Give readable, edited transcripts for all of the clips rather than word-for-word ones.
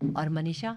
और मनीषा,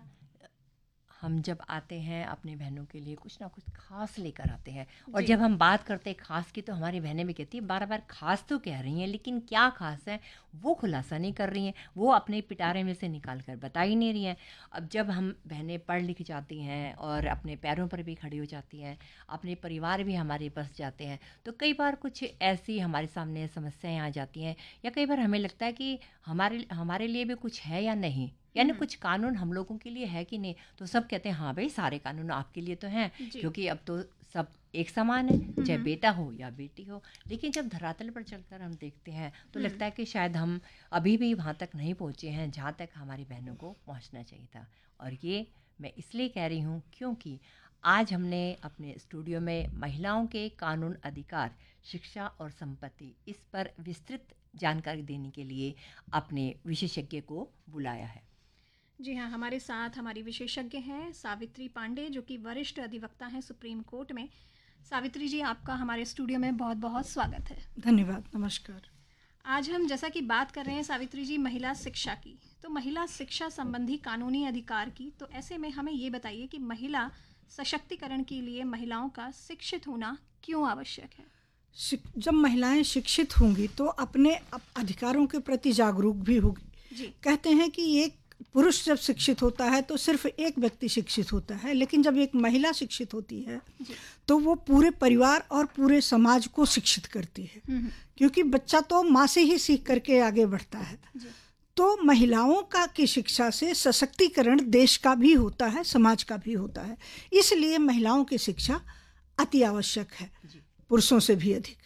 हम जब आते हैं अपने बहनों के लिए कुछ ना कुछ खास लेकर आते हैं, और जी। जब हम बात करते हैं खास की तो हमारी बहनें भी कहती हैं बार बार खास तो कह रही हैं, लेकिन क्या खास है वो खुलासा नहीं कर रही हैं, वो अपने पिटारे में से निकाल कर बता ही नहीं रही हैं। अब जब हम बहनें पढ़ लिख जाती हैं और अपने पैरों पर भी खड़ी हो जाती हैं, अपने परिवार भी हमारे बस जाते हैं, तो कई बार कुछ ऐसी हमारे सामने समस्याएं आ जाती हैं, या कई बार हमें लगता है कि हमारे हमारे लिए भी कुछ है या नहीं, यानी हम्म। कुछ कानून हम लोगों के लिए है कि नहीं। तो सब कहते हैं हाँ भाई सारे कानून आपके लिए तो हैं, जी। क्योंकि अब तो सब एक समान है, चाहे हम्म। बेटा हो या बेटी हो। लेकिन जब धरातल पर चलकर हम देखते हैं तो हम्म। लगता है कि शायद हम अभी भी वहाँ तक नहीं पहुँचे हैं जहाँ तक हमारी बहनों को पहुँचना चाहिए था। और ये मैं इसलिए कह रही हूँ क्योंकि आज हमने अपने स्टूडियो में महिलाओं के कानून, अधिकार, शिक्षा और संपत्ति, इस पर विस्तृत जानकारी देने के लिए अपने विशेषज्ञ को बुलाया है। जी हाँ, हमारे साथ हमारी विशेषज्ञ हैं सावित्री पांडे, जो कि वरिष्ठ अधिवक्ता हैं सुप्रीम कोर्ट में। सावित्री जी, आपका हमारे स्टूडियो में बहुत बहुत स्वागत है। धन्यवाद, नमस्कार। आज हम जैसा कि बात कर रहे हैं सावित्री जी महिला शिक्षा की, तो महिला शिक्षा संबंधी कानूनी अधिकार की, तो ऐसे में हमें ये बताइए कि महिला सशक्तिकरण के लिए महिलाओं का शिक्षित होना क्यों आवश्यक है? जब महिलाएं शिक्षित होंगी तो अपने अधिकारों के प्रति जागरूक भी होगी। जी। कहते हैं कि एक पुरुष जब शिक्षित होता है तो सिर्फ एक व्यक्ति शिक्षित होता है, लेकिन जब एक महिला शिक्षित होती है जी। तो वो पूरे परिवार और पूरे समाज को शिक्षित करती है, क्योंकि बच्चा तो माँ से ही सीख करके आगे बढ़ता है। जी। तो महिलाओं की शिक्षा से सशक्तिकरण देश का भी होता है, समाज का भी होता है। इसलिए महिलाओं की शिक्षा अति आवश्यक है, पुरुषों से भी अधिक।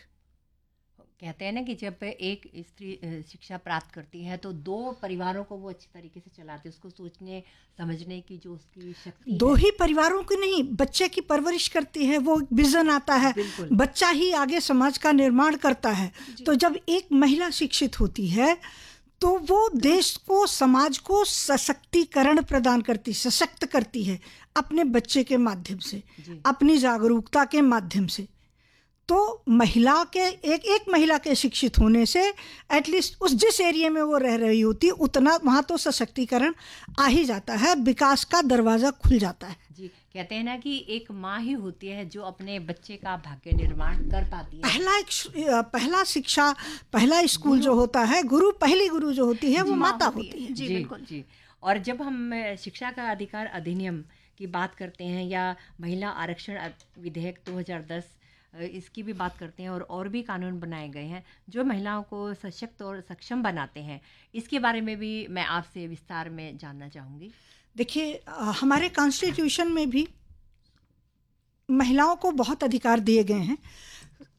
कहते हैं ना कि जब एक स्त्री शिक्षा प्राप्त करती है तो दो परिवारों को वो अच्छी तरीके से चलाती है, उसको सोचने समझने की जो उसकी शक्ति दो है। ही परिवारों की नहीं, बच्चे की परवरिश करती है, वो विजन आता है, बच्चा ही आगे समाज का निर्माण करता है। तो जब एक महिला शिक्षित होती है तो वो देश को, समाज को सशक्तिकरण प्रदान करती, सशक्त करती है अपने बच्चे के माध्यम से, अपनी जागरूकता के माध्यम से। तो महिला के एक महिला के शिक्षित होने से एटलीस्ट उस जिस एरिया में वो रह रही होती उतना वहाँ तो सशक्तिकरण आ ही जाता है, विकास का दरवाज़ा खुल जाता है। जी, कहते हैं ना कि एक माँ ही होती है जो अपने बच्चे का भाग्य निर्माण कर पाती है। पहला स्कूल जो होता है, पहली गुरु जो होती है वो माता होती है। जी, बिल्कुल। जी। और जब हम शिक्षा का अधिकार अधिनियम की बात करते हैं या महिला आरक्षण विधेयक 2010, इसकी भी बात करते हैं, और भी कानून बनाए गए हैं जो महिलाओं को सशक्त और सक्षम बनाते हैं, इसके बारे में भी मैं आपसे विस्तार में जानना चाहूँगी। देखिए, हमारे कॉन्स्टिट्यूशन में भी महिलाओं को बहुत अधिकार दिए गए हैं।